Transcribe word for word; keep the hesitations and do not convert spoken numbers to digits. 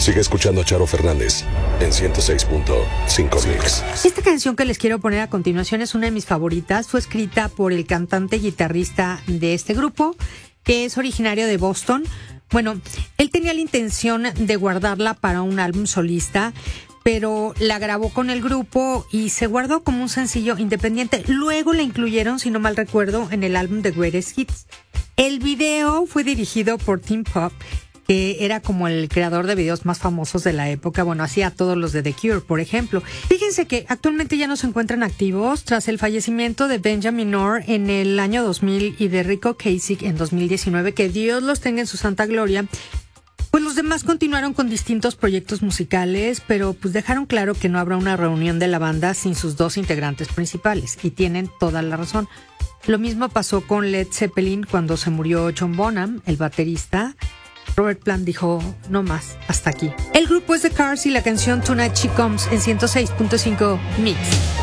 Sigue escuchando a Charo Fernández en ciento seis punto cinco Mix. Esta canción que les quiero poner a continuación es una de mis favoritas. Fue escrita por el cantante y guitarrista de este grupo, que es originario de Boston. Bueno, él tenía la intención de guardarla para un álbum solista, pero la grabó con el grupo y se guardó como un sencillo independiente. Luego la incluyeron, si no mal recuerdo, en el álbum The Greatest Hits. El video fue dirigido por Tim Pop, que era como el creador de videos más famosos de la época. Bueno, hacía todos los de The Cure, por ejemplo. Fíjense que actualmente ya no se encuentran activos tras el fallecimiento de Benjamin Orr en el año dos mil y de Rico Ocasek en dos mil diecinueve, que Dios los tenga en su santa gloria. Pues los demás continuaron con distintos proyectos musicales, pero pues dejaron claro que no habrá una reunión de la banda sin sus dos integrantes principales, y tienen toda la razón. Lo mismo pasó con Led Zeppelin cuando se murió John Bonham, el baterista. Robert Plant dijo, no más, hasta aquí. El grupo es The Cars y la canción Tonight She Comes en ciento seis punto cinco Mix.